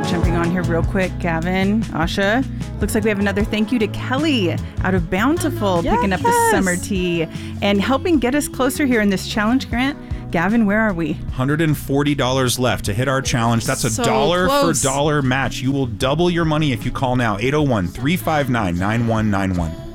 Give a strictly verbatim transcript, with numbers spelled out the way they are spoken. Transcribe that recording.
jumping on here real quick, Gavin, Asha. Looks like we have another thank you to Kelly out of Bountiful, yes. picking up the summer tea and helping get us closer here in this challenge grant. Gavin, where are we? one hundred forty dollars left to hit our challenge. That's a so dollar close. for dollar match. You will double your money if you call now. eight oh one, three five nine, nine one nine one.